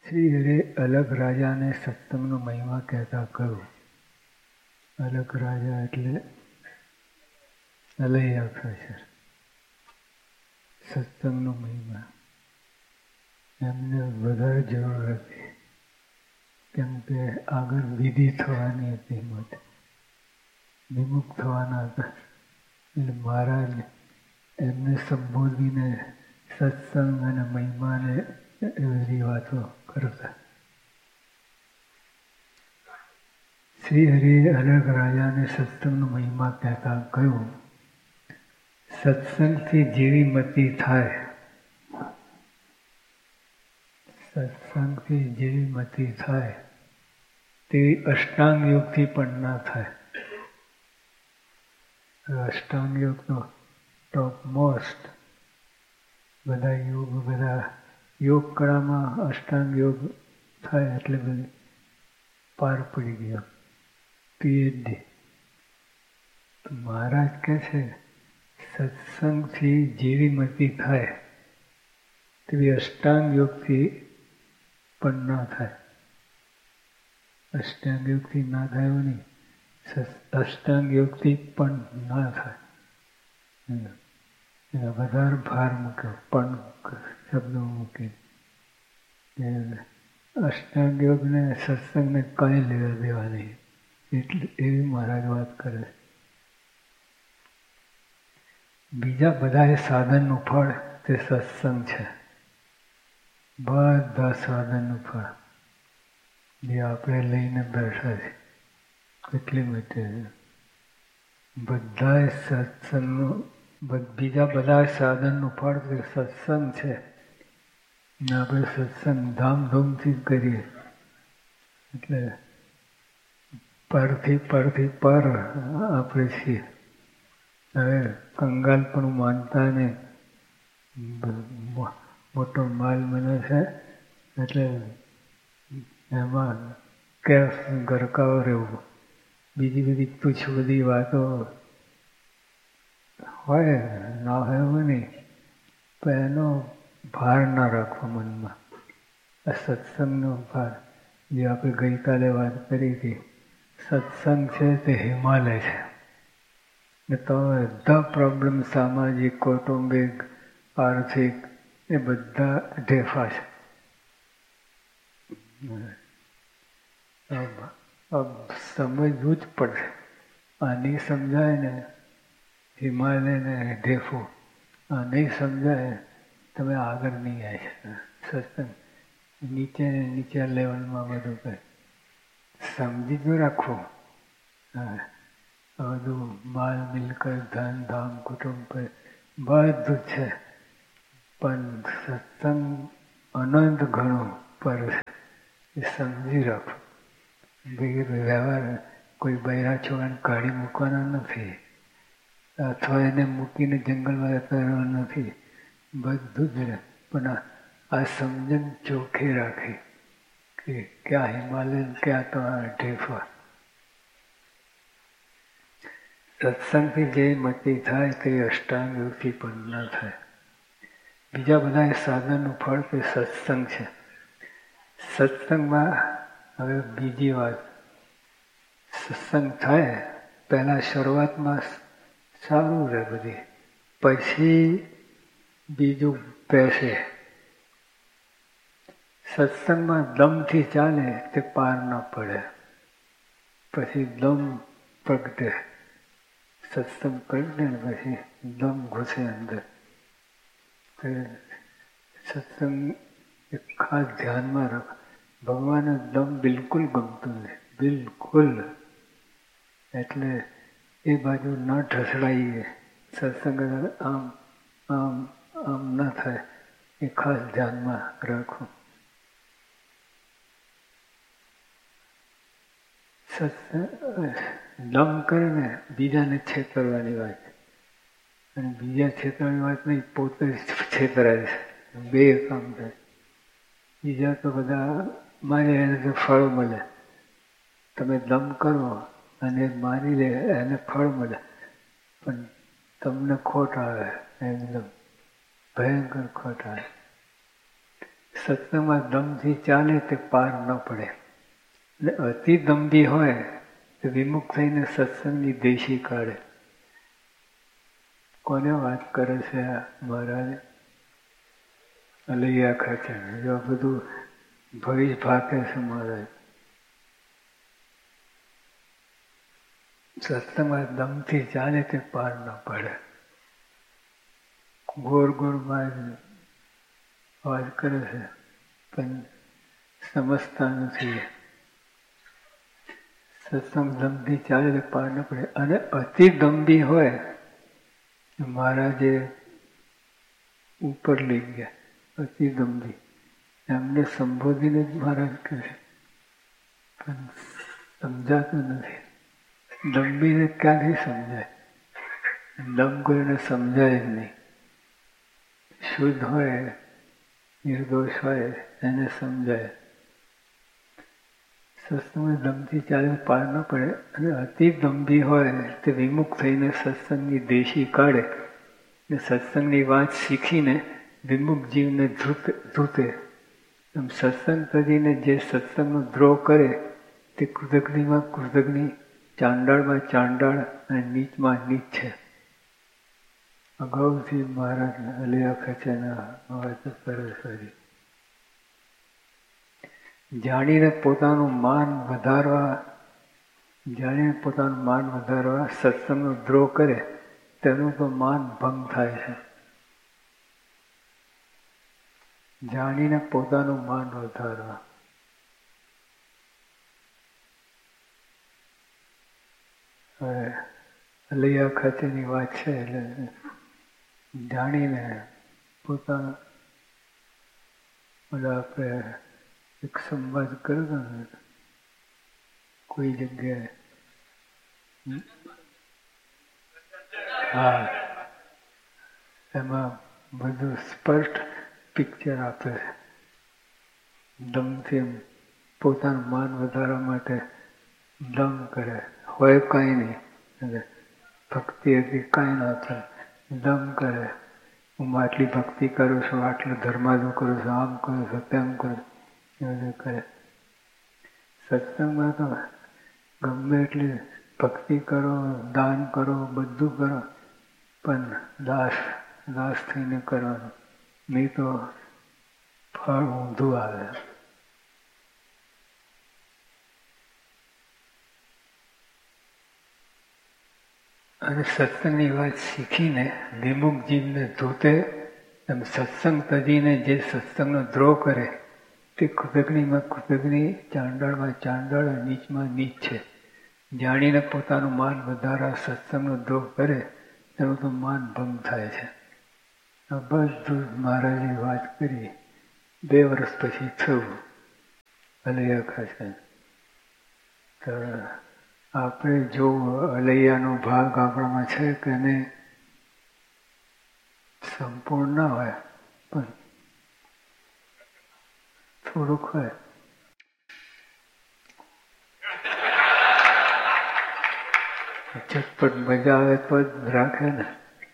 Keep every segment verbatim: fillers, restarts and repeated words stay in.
શ્રી હરે અલગ રાજાને સત્સંગનો મહિમા કહેતા કહ્યું. અલગ રાજા એટલે અલૈયા અક્ષર. સત્સંગનો મહિમા એમને વધારે જરૂર હતી, કેમ કે આગળ વિધિ થવાની હતી, માટે વિમુખ થવાના હતા. એટલે મહારાજ એમને સંબોધીને સત્સંગ અને મહિમાને એવી વાતો કરતા. શ્રી હરિએ અલગ રાજાને સત્સંગનો મહિમા કહેતા કહ્યું, સત્સંગથી જેવી મતિ થાય, સત્સંગથી જેવી મતિ થાય તેવી અષ્ટાંગ યોગથી પણ ના થાય. અષ્ટાંગ યોગનો ટોપ મોસ્ટ બધા યોગ બધા યોગ કળામાં અષ્ટાંગ યોગ થાય એટલે બધી પાર પડી ગયો પીએચડી. તો મહારાજ કહે છે સત્સંગથી જેવી મતિ થાય તેવી અષ્ટાંગ યોગથી પણ ના થાય. અષ્ટાંગ યોગથી ના થાય એવું નહીં, અષ્ટાંગ યોગથી પણ ના થાય. એના વધારે ભાર મૂક્યો, પણ શબ્દો મૂકી. અષ્ટાંગ યોગને સત્સંગને કંઈ લેવા દેવા નહીં, એટલે એવી મહારાજ વાત કરે છે. બીજા બધા સાધનનું ફળ તે સત્સંગ છે. બધા સાધનનું ફળ જે આપણે લઈને બેઠા છે કેટલી મીઠી બધા સત્સંગનું બીજા બધા સાધનનું ફળ તે સત્સંગ છે. ને આપણે સત્સંગ ધામધૂમથી કરીએ એટલે પરથી પરથી પર આપણે છીએ. હવે કંગાલ પણ માનતા ને મોટો માલ મને છે એટલે એમાં કેફ ગરકાવ રહેવું, બીજી બધી તુચ્છ બધી વાતો હોય ના હોય એવું નહીં, પણ એનો ભાર ના રાખવો મનમાં. આ સત્સંગનો ભાર જે આપણે ગઈકાલે વાત કરી હતી, સત્સંગ છે તે હિમાલય છે. ને તો બધા પ્રોબ્લેમ સામાજિક, કૌટુંબિક, આર્થિક એ બધા ઢેફા છે. સમજવું જ પડશે. આ નહીં સમજાય ને હિમાલયને ઢેફો, આ નહીં સમજાય તમે આગળ નહીં આવી શકો. સત્સંગ નીચે નીચે લેવલમાં બધું કંઈ સમજી જ રાખવું. હા, બધું માલ મિલકત ધન ધામ કુટુંબ બધું છે, પણ સત્સંગ અનંત ઘણો પર એ સમજી રાખો. વ્યવહાર કોઈ બૈરા છોકરાને કાઢી મૂકવાના નથી, અથવા એને મૂકીને જંગલમાં રહેતા નથી. બધું જ પણ આ સમજણ ચોખ્ખી રાખી કે ક્યાં હિમાલય ક્યાં તમારા ઢેફા. સત્સંગથી જે મતિ થાય તે અષ્ટાંગ યોગથી પણ ન થાય. બીજા બધા સાધનનું ફળ તે સત્સંગ છે. સત્સંગમાં હવે બીજી વાત, સત્સંગ થાય પહેલાં શરૂઆતમાં સારું રહે બધી, પછી બીજું બેસે. સત્સંગમાં દમથી ચાલે તે પાર ન પડે, પછી દમ પ્રગટે. સત્સંગ પ્રગટે ને પછી દમ ઘૂસે અંદર. સત્સંગ એક ખાસ ધ્યાનમાં રાખ. ભગવાનને દમ બિલકુલ ગમતું નથી, બિલકુલ. એટલે એ બાજુ ન ઢસડાઈએ. સત્સંગ આમ આમ આમ ન થાય એ ખાસ ધ્યાનમાં રાખો. સત્સંગ દમ કરીને બીજાને છેતરવાની વાત, અને બીજા છેતરવાની વાત નહીં, પોતે છેતરાય છે. બે કામ થાય. બીજા તો બધા મારે એને તો ફળ મળે, તમે દમ કરો અને માની લે એને ફળ મળે, પણ તમને ખોટ આવે, એકદમ ભયંકર ખોટ આવે. સત્સંગમાં દમથી ચાલે તે પાર ન પડે. એટલે અતિ દંભી હોય તો વિમુખ થઈને સત્સંગની દેશી કાઢે. કોને વાત કરે છે મહારાજ? અલૈયા ખાચર. જો બધું ભવિષ્ય ભાકે છે મહારાજ. સત્સંગમાં દમથી ચાલે તે પાર ન પડે. ગોર ગોર માં વાત કરે છે પણ સમજતા નથી. સત્સંગ દમથી ચાલે તે પાર ન પડે. અને અતિ દંભી હોય મહારાજે ઉપર લઈ ગયા. અતિ દંભી એમને સંબોધીને જ મહારાજ કહે છે પણ સમજાતું નથી. દંભીને ક્યાંથી સમજાય? દમ કોઈને સમજાય જ નહીં. શુદ્ધ હોય નિર્દોષ હોય એને સમજાય. સત્સંગમાં દમથી ચાલે પાર ન પડે. અને અતિ દંભી હોય તે વિમુખ થઈને સત્સંગની દેશી કાઢે. ને સત્સંગની વાત શીખીને વિમુખ જીવને ધૂતે. એમ સત્સંગ તજીને જે સત્સંગનો દ્રોહ કરે તે કૃતજ્ઞમાં કૃતજ્ઞ, ચાંડાળમાં ચાંડાળ અને નીચમાં નીચ છે. અગાઉથી મહારાજ અલૈયા ખાચરના વાતો કરે છે. જાણીને પોતાનું માન વધારવા જાણીને પોતાનું માન વધારવા સત્સંગનો દ્રોહ કરે તેનું તો માન ભંગ થાય છે. જાણીને પોતાનું માન વધારવા. હવે અલૈયા ખાચરની વાત છે એટલે જાણીને પોતાના બધા આપણે એક સંવાદ કર્યો ને કોઈ જગ્યાએ. હા, એમાં બધું સ્પષ્ટ પિક્ચર આપે છે. દમથી પોતાનું માન વધારવા માટે દમ કરે. હોય કાંઈ નહીં, ભક્તિ હતી કાંઈ ના થાય. દમ કરે. હું આટલી ભક્તિ કરું છું, આટલું ધર્માદુ કરું છું, આમ કરું છું, તેમ કરું એ બધું કરે. સત્સંગમાં તો ગમે એટલી ભક્તિ કરો, દાન કરો, બધું કરો, પણ દાસ દાસ થઈને કરવાનું. નહીં તો ફળ ઊંધું આવે. અને સત્સંગની વાત શીખીને વિમુખ જીવને ધૂતે. એમ સત્સંગ તજીને જે સત્સંગનો દ્રોહ કરે તે કૃતજ્ઞમાં કૃતજ્ઞ, ચાંડાળમાં ચાંડાળ, નીચમાં નીચ છે. જાણીને પોતાનું માન વધારા સત્સંગનો દ્રોહ કરે તેનું તો માન ભંગ થાય છે. આ બધું મહારાજે વાત કરી. બે વર્ષ પછી થયું અલૈયા ખાચર. તો આપણે જો અલૈયાનો ભાગ આપણામાં છે કે નહીં સંપૂર્ણ ના હોય પણ થોડુંક હોય. ઝટપટ મજા આવે તો જ રાખે ને.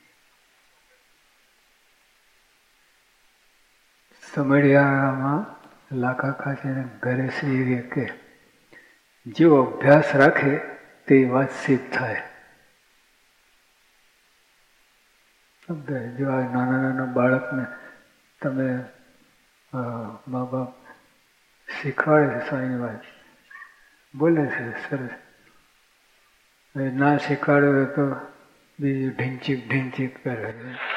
સમઢિયાળામાં લાખા ખાચરને ઘરે શ્રી કે જેવો અભ્યાસ રાખે તે વાત સિદ્ધ થાય. જો આ નાના નાના બાળકને તમે મા બાપ શીખવાડે છે સ્વામીની વાત, બોલે છે સરસ. ના શીખવાડે તો બીજું ઢીંચીક ઢીંચીક કરે.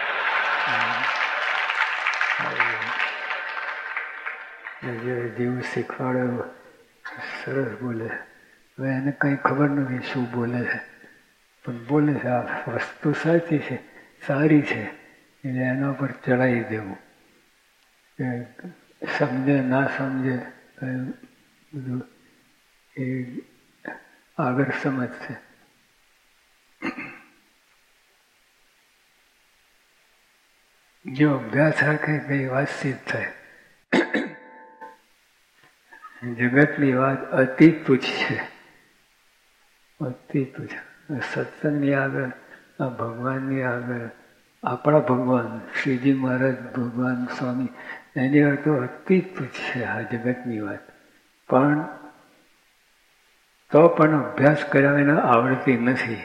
જેવું શીખવાડે સરસ બોલે. હવે એને કંઈ ખબર નથી શું બોલે છે, પણ બોલે છે. આ વસ્તુ સાચી છે, સારી છે, એટલે એના પર ચડાવી દેવું. સમજે ના સમજે બધું એ આગળ સમજશે. જો અભ્યાસ રાખે તો એ વાત સિદ્ધ થાય. જગતની વાત અતિ તુચ્છ છે, અતિ તુચ્છ. સત્સંગની આગળ, આ ભગવાનની આગળ, આપણા ભગવાન શ્રીજી મહારાજ ભગવાન સ્વામી એની વાત તો અતિ તુચ્છ છે આ જગતની વાત. પણ તો પણ અભ્યાસ કર્યા વિના આવડતી નથી.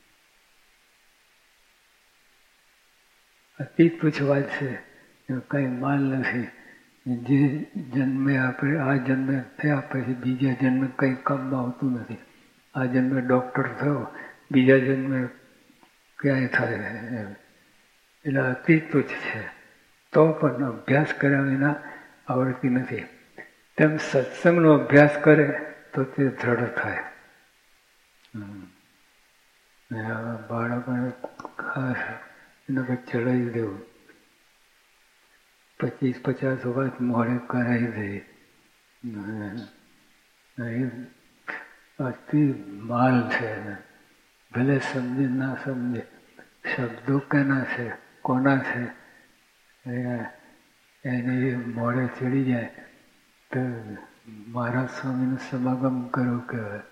અતિ તુચ્છ વાત છે, કઈ માલ નથી. જે જન્મે આપણે આ જન્મે થયા પછી બીજા જન્મે કંઈ કામમાં આવતું નથી. આ જન્મે ડૉક્ટર થયો, બીજા જન્મે ક્યાંય થાય. એટલે અતિ તુચ્છ છે, તો પણ અભ્યાસ કર્યા વિના આવડતી નથી. તેમ સત્સંગનો અભ્યાસ કરે તો તે દ્રઢ થાય. બાળકોને ખાસ એને કંઈ ચડાવી દેવું, પચીસ પચાસ વખત મોડે કરાવી દે. અતિ માલ છે. ભલે સમજે ના સમજે, શબ્દો કેના છે, કોના છે, એને મોડે ચડી જાય તો મારા સ્વામીનો સમાગમ કરો કહેવાય.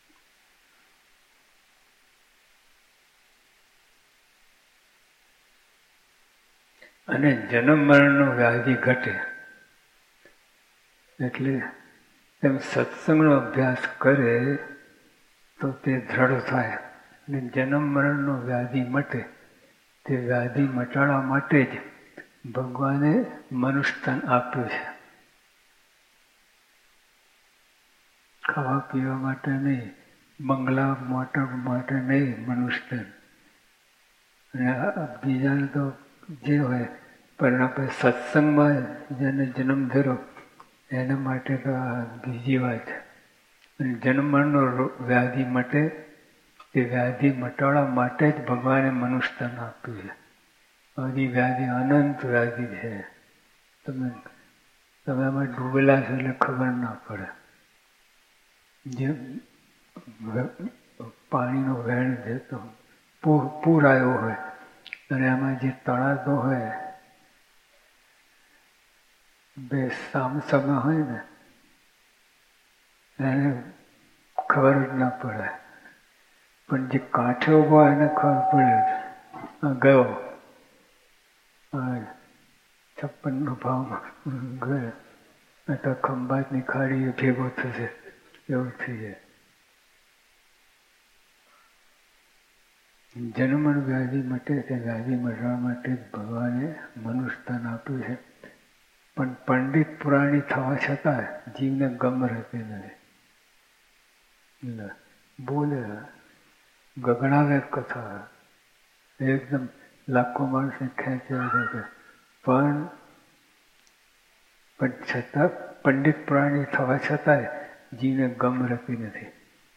અને જન્મ મરણનો વ્યાધિ ઘટે. એટલે તેમ સત્સંગનો અભ્યાસ કરે તો તે દ્રઢ થાય અને જન્મ મરણનો વ્યાધિ મટે. તે વ્યાધિ મટાડવા માટે જ ભગવાને મનુષ્યતન આપ્યું છે. ખાવા પીવા માટે નહીં, બંગલા મોટર માટે નહીં મનુષ્યતન. અને બીજાને તો જે હોય, પણ આપણે સત્સંગમાં જેને જન્મ ધર્યો એના માટે તો આ બીજી વાત. અને જન્મનો વ્યાધિ મટે, તે વ્યાધિ મટાડવા માટે જ ભગવાને મનુષ્યતન આપ્યું છે. બધી વ્યાધિ અનંત વ્યાધિ છે. તમે તમે એમાં ડૂબેલા છો એટલે ખબર ના પડે. જે પાણીનો વહેણ જતો પૂર પૂર આવ્યો હોય અને એમાં જે તળાતો હોય બે સામસામા હોય ને એને ખબર જ ના પડે. પણ જે કાંઠે ઉભો એને ખબર પડે ગયો છપ્પનનો ભાવમાં ગયો તો ખંભાતની ખાડી ભેગો થશે એવું થઈ જાય. જન્મન વ્યાધિ માટે તે વ્યાધિ મટવા માટે ભગવાને મનુષ્યતન આપ્યું છે. પણ પંડિત પુરાણી થવા છતાં જીવને ગમ રહેતી નથી. બોલે ગગડાવે કથા, એકદમ લાખો માણસે ખેંચ્યા જશે, પણ પણ છતાં પંડિત પુરાણી થવા છતાંય જીવને ગમ રહેતી નથી.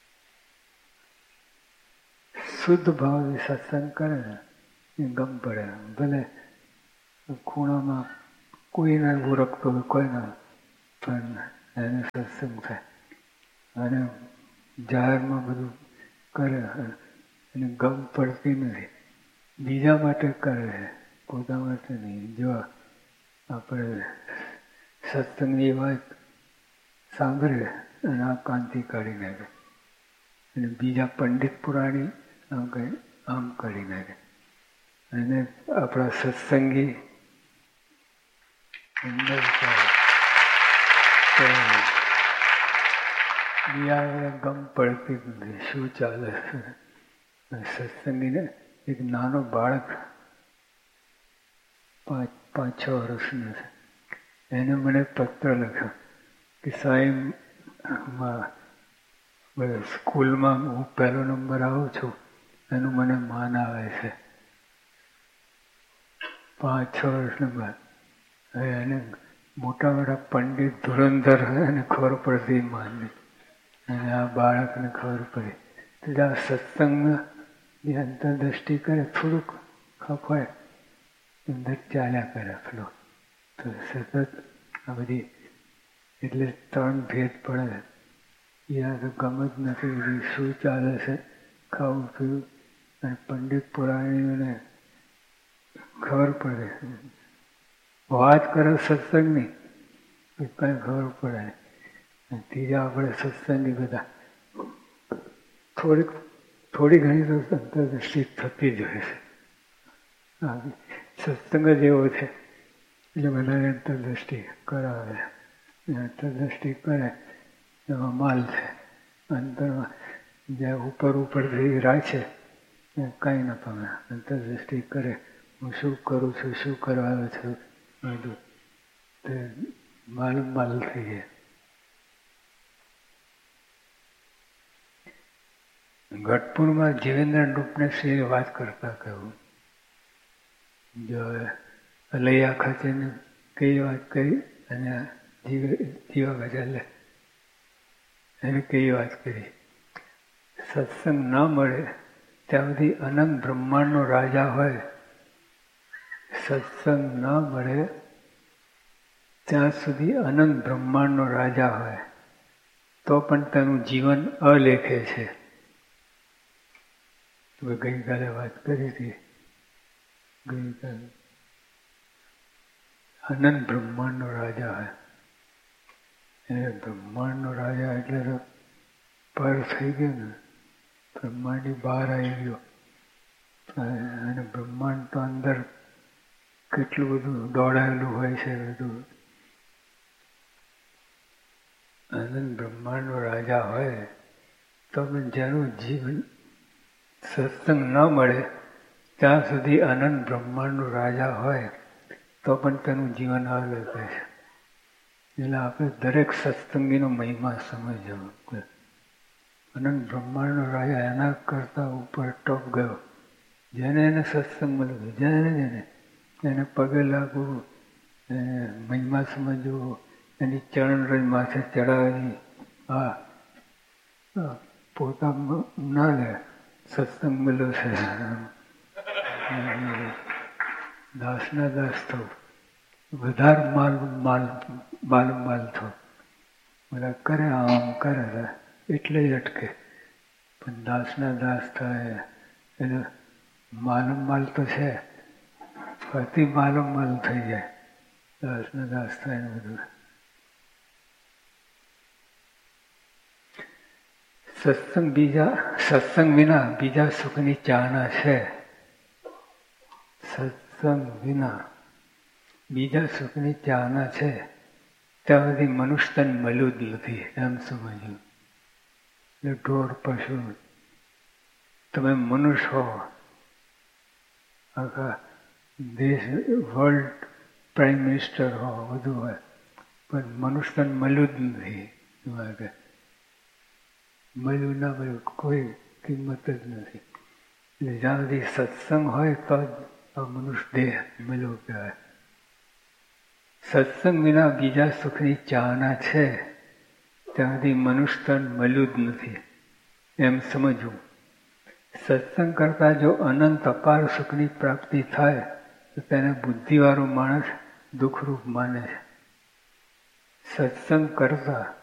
શુદ્ધ ભાવથી સત્સંગ કરે ને એ ગમ પડે. ભલે ખૂણામાં કોઈને ઓળખતો હોય કોઈના, પણ એને સત્સંગ થાય. અને જાહેરમાં બધું કરે અને ગમ પડતી નથી. બીજા માટે કરે છે, પોતા માટે નહીં. જો આપણે સત્સંગની વાત સાંભળે અને આ કાંતિ કાઢી નાખે અને બીજા પંડિત પુરાણી આમ કંઈ આમ કરી નાખે. અને આપણા સત્સંગી અંદર બીજા ગમ પડતી નથી. શું ચાલે છે? સત્સંગીને એક નાનો બાળક પાંચ પાંચ છ વર્ષનો છે. એને મને પત્ર લખ્યો કે સાહેબ સ્કૂલમાં હું પહેલો નંબર આવું છું એનું મને માન આવે છે. પાંચ છ વર્ષના બાદ હવે એને મોટા મોટા પંડિત ધુરંધર એને ખબર પડતી માનની, અને આ બાળકને ખબર પડી. એટલે આ સત્સંગની અંતરદ્રષ્ટિ કરે, થોડુંક ખપાય અંદર ચાલ્યા કરે ફ્લો. તો સતત આ બધી એટલે ત્રણ ભેદ પડે. યા તો ગમ જ નથી, શું ચાલે છે, ખાવું પીવું. અને પંડિત પુરાણીઓને ખબર પડે, વાત કરે સત્સંગની કંઈ ખબર પડે. ત્રીજા આપણે સત્સંગી બધા થોડીક થોડી ઘણી તો અંતરદૃષ્ટિ થતી જ હોય છે. સત્સંગ જ એવો છે એટલે બધાને અંતરદ્રષ્ટિ કરાવે. અંતરદ્રષ્ટિ કરે એમાં માલ છે. અંતરમાં જ્યાં ઉપર ઉપરથી રાખે કાંઈ ન પામે. અંતરદ્રષ્ટિ કરે હું શું કરું છું, શું કરવા છું, બધું તે માલુમ માલ થઈ જાય. ગઢપુરમાં જીવેન્દ્ર રૂપનેશ્વરી વાત કરતા કહ્યું, જો લૈયા ખાચેને કઈ વાત કરી અને જીવા ગજાલે એને કઈ વાત કરી. સત્સંગ ના મળે ત્યાં સુધી અનંત બ્રહ્માંડનો રાજા હોય, સત્સંગ ના મળે ત્યાં સુધી અનંત બ્રહ્માંડનો રાજા હોય તો પણ તેનું જીવન અલેખે છે. ગઈકાલે વાત કરી હતી. ગઈકાલે અનંત બ્રહ્માંડનો રાજા હોય એ બ્રહ્માંડનો રાજા એટલે તો પર થઈ ગયો ને, બ્રહ્માંડની બહાર આવી ગયો. અને બ્રહ્માંડ તો અંદર કેટલું બધું દોડાયેલું હોય છે. બધું અનંત બ્રહ્માંડનો રાજા હોય તો પણ જેનું જીવન સત્સંગ ન મળે ત્યાં સુધી અનંત બ્રહ્માંડનો રાજા હોય તો પણ તેનું જીવન અલગ છે. એટલે આપણે દરેક સત્સંગીનો મહિમા સમજવો. અનંત બ્રહ્માંડનો રાજા એના કરતા ઉપર ટોપ ગયો. જેને એને સત્સંગ મળ્યો, જેને જેને એને પગે લાગવું, એને મહિમા સમજવો, એની ચરણ રજ માથે ચડાવેલી હા પોતા ના લે સત્સંગ મળ્યો છે. દાસના દાસ થવું, વધારે માલ માલ માલ માલ થવું. બધા કરે આમ કરે એટલે જ અટકે. પણ દાસના દાસ થાય એટલે માલમ માલ તો છે, અતિ માલમ માલ થઈ જાય. દાસના દાસ થાય ને બધું. સત્સંગ બીજા સત્સંગ વિના બીજા સુખની ચાહના છે. સત્સંગ વિના બીજા સુખની ચાહના છે ત્યાં સુધી મનુષ્ય તન મળ્યું જ નથી એમ સમજ્યું. એટલે ઢોર પશુ તમે મનુષ્ય હો, આખા દેશ વર્લ્ડ પ્રાઇમ મિનિસ્ટર હો, બધું હોય, પણ મનુષ્ય તન મળ્યું જ નથી. મળ્યું ના મળ્યું કોઈ કિંમત જ નથી. એટલે જ્યાં સુધી સત્સંગ હોય તો જ આ મનુષ્ય દેહ મળ્યો કહેવાય. સત્સંગ વિના બીજા સુખની ચાહના છે ત્યાં સુધી મનુષ્ય તન મળ્યું જ નથી એમ સમજવું. સત્સંગ કરતા જો અનંત અપાર સુખની પ્રાપ્તિ થાય તો તેને બુદ્ધિવાળો માણસ દુઃખરૂપ માને છે. સત્સંગ કરતા